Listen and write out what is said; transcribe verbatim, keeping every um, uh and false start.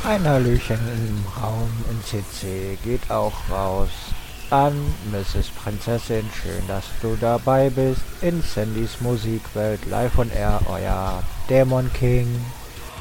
Ein Hallöchen im Raum in C C geht auch raus an Misses Prinzessin. Schön, dass du dabei bist in Sandys Musikwelt. Live on Air, euer Dämon King.